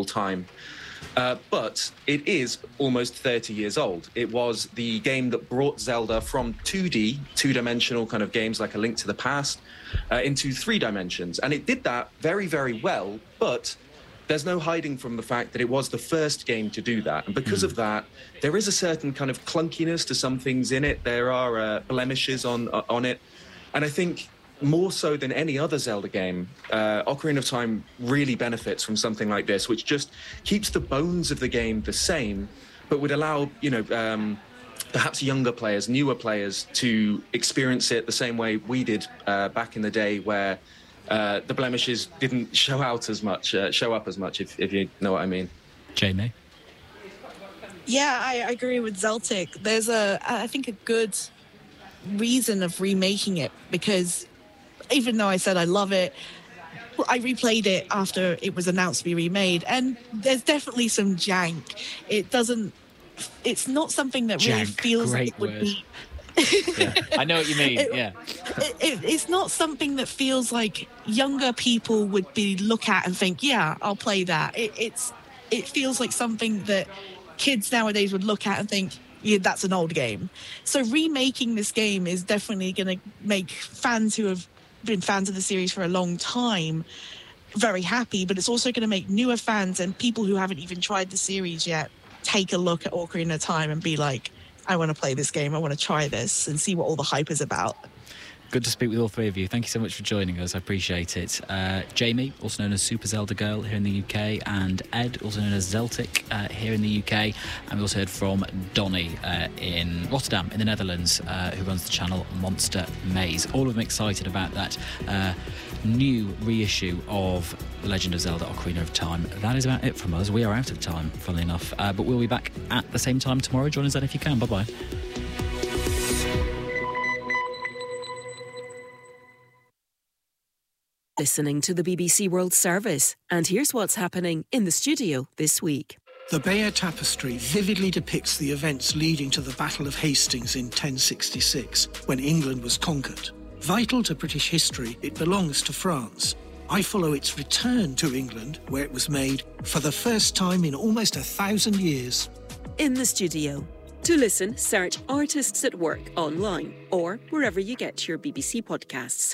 all time. But it is almost 30 years old. It was the game that brought Zelda from 2D, two-dimensional kind of games like A Link to the Past, into 3 dimensions. And it did that very, very well, but there's no hiding from the fact that it was the first game to do that. And because of that, there is a certain kind of clunkiness to some things in it. There are blemishes on it. And I think more so than any other Zelda game, Ocarina of Time really benefits from something like this, which just keeps the bones of the game the same, but would allow, perhaps younger players, newer players, to experience it the same way we did back in the day, where the blemishes didn't show up as much, if you know what I mean. Jamie? Yeah, I agree with Zeltic. There's I think a good reason of remaking it, because even though I said I love it, I replayed it after it was announced to be remade, and there's definitely some jank. It's not something that really feels like it would be. Yeah, I know what you mean. It's not something that feels like younger people would look at and think, yeah, I'll play that. It feels like something that kids nowadays would look at and think, yeah, that's an old game. So remaking this game is definitely going to make fans who have been fans of the series for a long time very happy, but it's also going to make newer fans and people who haven't even tried the series yet take a look at Ocarina of Time and be like, I want to play this game, I want to try this and see what all the hype is about. Good to speak with all 3 of you. Thank you so much for joining us. I appreciate it. Jamie, also known as Super Zelda Girl here in the UK, and Ed, also known as Zeltic here in the UK. And we also heard from Donny in Rotterdam in the Netherlands, who runs the channel Monster Maze. All of them excited about that new reissue of The Legend of Zelda Ocarina of Time. That is about it from us. We are out of time, funnily enough. But we'll be back at the same time tomorrow. Join us then if you can. Bye-bye. Listening to the BBC World Service. And here's what's happening in the studio this week. The Bayeux Tapestry vividly depicts the events leading to the Battle of Hastings in 1066, when England was conquered. Vital to British history, it belongs to France. I follow its return to England, where it was made for the first time in almost 1,000 years. In the studio. To listen, search Artists at Work online or wherever you get your BBC podcasts.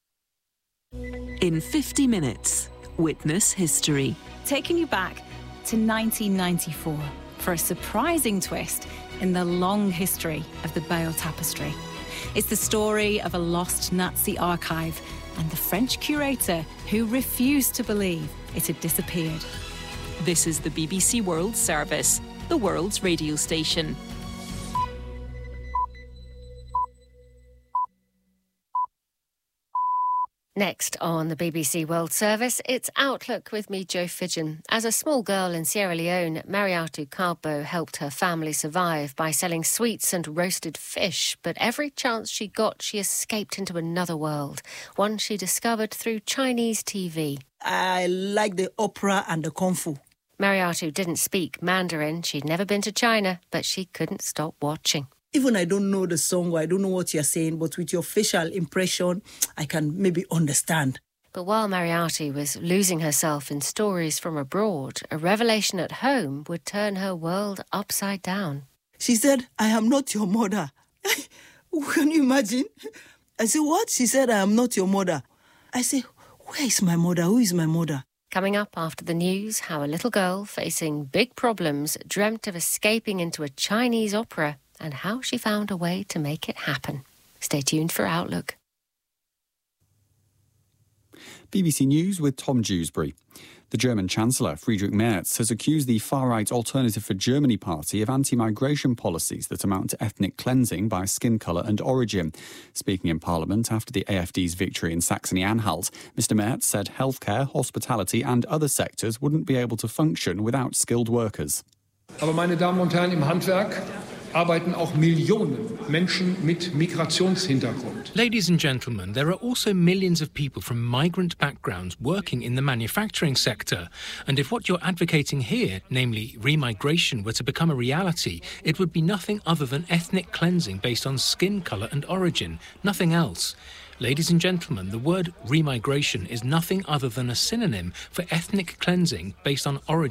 In 50 minutes, witness history. Taking you back to 1994 for a surprising twist in the long history of the Bayeux Tapestry. It's the story of a lost Nazi archive and the French curator who refused to believe it had disappeared. This is the BBC World Service, the world's radio station. Next on the BBC World Service, it's Outlook with me, Jo Fidgen. As a small girl in Sierra Leone, Mariatu Karbo helped her family survive by selling sweets and roasted fish. But every chance she got, she escaped into another world, one she discovered through Chinese TV. I like the opera and the kung fu. Mariatu didn't speak Mandarin. She'd never been to China, but she couldn't stop watching. Even I don't know the song or I don't know what you're saying, but with your facial impression, I can maybe understand. But while Mariatu was losing herself in stories from abroad, a revelation at home would turn her world upside down. She said, I am not your mother. Can you imagine? I said, what? She said, I am not your mother. I said, where is my mother? Who is my mother? Coming up after the news, how a little girl facing big problems dreamt of escaping into a Chinese opera and how she found a way to make it happen. Stay tuned for Outlook. BBC News with Tom Dewsbury. The German Chancellor, Friedrich Merz, has accused the far-right Alternative for Germany party of anti-migration policies that amount to ethnic cleansing by skin colour and origin. Speaking in Parliament after the AfD's victory in Saxony-Anhalt, Mr Merz said healthcare, hospitality and other sectors wouldn't be able to function without skilled workers. Aber meine Damen und Herren, im Handwerk arbeiten auch Millionen Menschen mit Migrationshintergrund. Ladies and gentlemen, there are also millions of people from migrant backgrounds working in the manufacturing sector. And if what you're advocating here, namely remigration, were to become a reality, it would be nothing other than ethnic cleansing based on skin colour and origin, nothing else. Ladies and gentlemen, the word remigration is nothing other than a synonym for ethnic cleansing based on origin.